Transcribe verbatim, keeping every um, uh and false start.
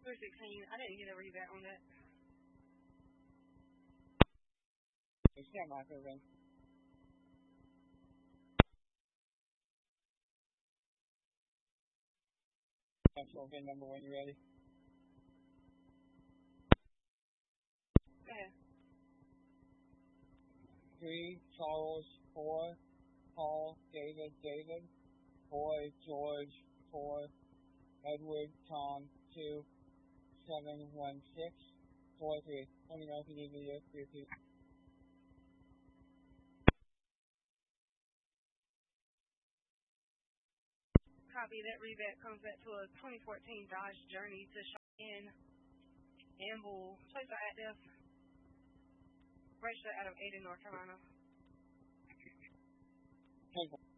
Number sixteen. I didn't get a rebat on that. Stand by for then. Central VIN number when you're ready. Go ahead. Three, Charles, four, Paul, David, David, Boy, George, four, Edward, Tom, two, seven, one, six, four, three. Let me know if you need me to repeat. Copy. That rebat comes back to a twenty fourteen Dodge Journey to Cheyenne, Amble. Plates are active. Registered out of Ada, North Carolina. ten